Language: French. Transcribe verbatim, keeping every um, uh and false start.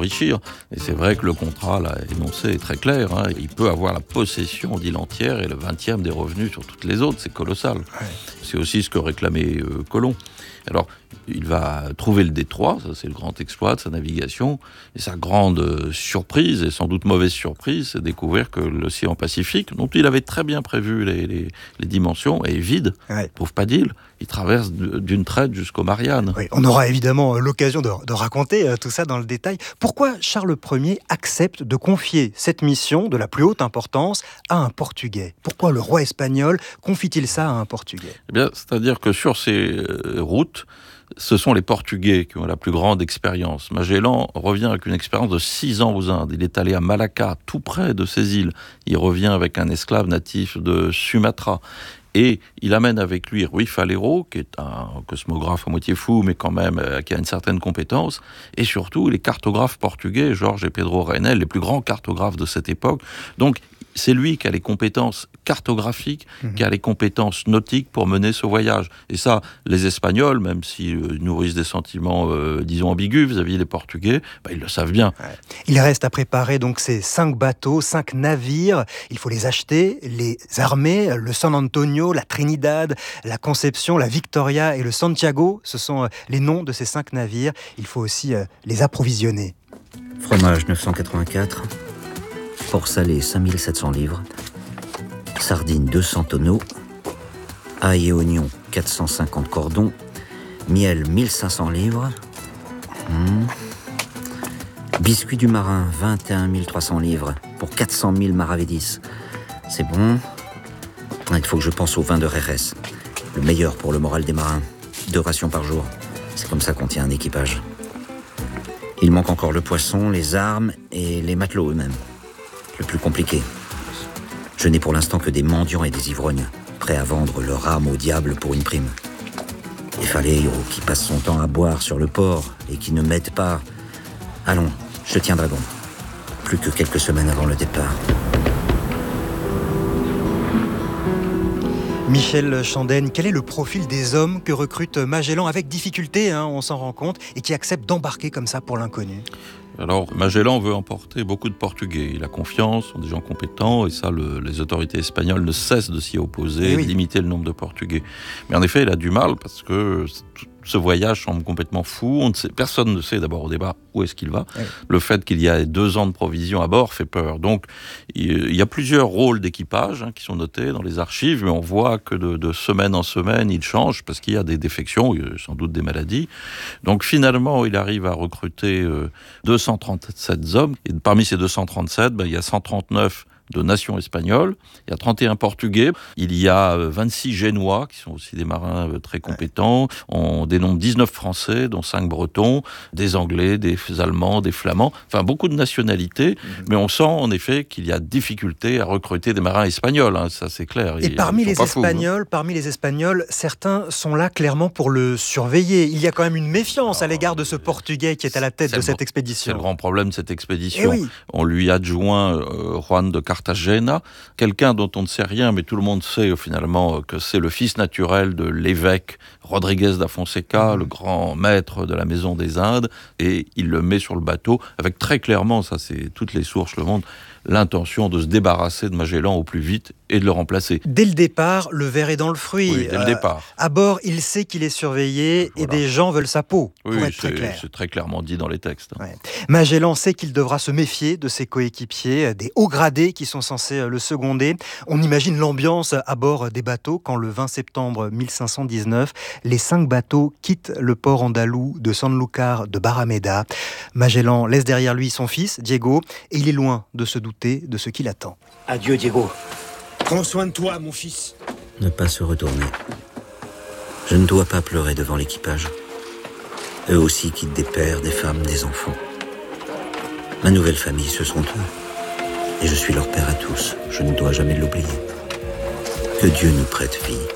s'enrichir. Et c'est vrai que le contrat là, énoncé est très clair. Hein. Il peut avoir la possession d'îles entières et le vingtième des revenus sur toutes les autres. C'est colossal. Ouais. C'est aussi ce que réclamait euh, Colomb. Alors, il va trouver le détroit, ça c'est le grand exploit de sa navigation, et sa grande surprise, et sans doute mauvaise surprise, c'est de découvrir que l'océan Pacifique, dont il avait très bien prévu les, les, les dimensions, est vide, ouais. Il ne trouve pas d'île, il traverse d'une traite jusqu'aux Mariannes. Oui, on aura évidemment l'occasion de, de raconter tout ça dans le détail. Pourquoi Charles Ier accepte de confier cette mission de la plus haute importance à un Portugais ? Pourquoi le roi espagnol confie-t-il ça à un Portugais ? Eh bien, c'est-à-dire que sur ces euh, routes, ce sont les Portugais qui ont la plus grande expérience. Magellan revient avec une expérience de six ans aux Indes. Il est allé à Malacca, tout près de ces îles. Il revient avec un esclave natif de Sumatra. Et il amène avec lui Rui Falero, qui est un cosmographe à moitié fou, mais quand même euh, qui a une certaine compétence. Et surtout, les cartographes portugais, Jorge et Pedro Reinel, les plus grands cartographes de cette époque. Donc, c'est lui qui a les compétences cartographiques, mmh. qui a les compétences nautiques pour mener ce voyage. Et ça, les Espagnols, même s'ils euh, nourrissent des sentiments, euh, disons, ambigus vis-à-vis des Portugais, bah, ils le savent bien. Ouais. Il reste à préparer donc ces cinq bateaux, cinq navires. Il faut les acheter, les armer. Le San Antonio, la Trinidad, la Conception, la Victoria et le Santiago, ce sont euh, les noms de ces cinq navires. Il faut aussi euh, les approvisionner. Fromage neuf cent quatre-vingt-quatre. Porc salé cinq mille sept cents livres, sardines deux cents tonneaux, ail et oignons quatre cent cinquante cordons, miel mille cinq cents livres, mmh. biscuits du marin vingt et un mille trois cents livres pour quatre cent mille maravedis. C'est bon. Il faut que je pense au vin de Jerez, le meilleur pour le moral des marins. Deux rations par jour. C'est comme ça qu'on tient un équipage. Il manque encore le poisson, les armes et les matelots eux-mêmes. Le plus compliqué. Je n'ai pour l'instant que des mendiants et des ivrognes, prêts à vendre leur âme au diable pour une prime. Et Faleiro, qui passe son temps à boire sur le port et qui ne m'aide pas. Allons, je tiens dragon. Plus que quelques semaines avant le départ. Michel Chandenne, quel est le profil des hommes que recrute Magellan avec difficulté, hein, on s'en rend compte, et qui acceptent d'embarquer comme ça pour l'inconnu ? Alors, Magellan veut emporter beaucoup de Portugais. Il a confiance, sont des gens compétents, et ça, le, les autorités espagnoles ne cessent de s'y opposer, et oui. de limiter le nombre de Portugais. Mais en effet, il a du mal parce que ce voyage semble complètement fou. On ne sait, personne ne sait d'abord au départ où est-ce qu'il va. Oui. Le fait qu'il y a deux ans de provisions à bord fait peur. Donc, il, il y a plusieurs rôles d'équipage hein, qui sont notés dans les archives, mais on voit que de, de semaine en semaine, il change parce qu'il y a des défections, il y a sans doute des maladies. Donc, finalement, il arrive à recruter euh, deux cent trente-sept hommes. Et parmi ces deux cent trente-sept, ben, il y a cent trente-neuf de nation espagnole, il y a trente et un Portugais, il y a vingt-six Génois, qui sont aussi des marins très compétents, on dénombre dix-neuf Français, dont cinq Bretons, des Anglais, des Allemands, des Flamands, enfin beaucoup de nationalités, mmh. mais on sent en effet qu'il y a difficulté à recruter des marins espagnols, hein, ça c'est clair. Et ils, parmi ils les Espagnols, fous, hein. parmi les Espagnols, certains sont là clairement pour le surveiller. Il y a quand même une méfiance à l'égard de ce Portugais qui est à la tête de cette expédition. C'est le grand problème de cette expédition. Oui. On lui adjoint euh, Juan de Cartagena, quelqu'un dont on ne sait rien, mais tout le monde sait finalement que c'est le fils naturel de l'évêque Rodriguez da Fonseca, mmh. le grand maître de la Maison des Indes, et il le met sur le bateau avec très clairement, ça c'est toutes les sources le montrent, l'intention de se débarrasser de Magellan au plus vite et de le remplacer. Dès le départ, le ver est dans le fruit. Oui, dès le départ. Euh, à bord, il sait qu'il est surveillé voilà. et des gens veulent sa peau, oui, pour être c'est, très clair. c'est très clairement dit dans les textes. Hein. Ouais. Magellan sait qu'il devra se méfier de ses coéquipiers, des hauts gradés qui sont censés le seconder. On imagine l'ambiance à bord des bateaux quand le vingt septembre mille cinq cent dix-neuf, les cinq bateaux quittent le port andalou de Sanlúcar de Barrameda. Magellan laisse derrière lui son fils, Diego, et il est loin de se douter de ce qui l'attend. Adieu, Diego. Prends soin de toi, mon fils. Ne pas se retourner. Je ne dois pas pleurer devant l'équipage. Eux aussi quittent des pères, des femmes, des enfants. Ma nouvelle famille, ce sont eux. Et je suis leur père à tous. Je ne dois jamais l'oublier. Que Dieu nous prête vie.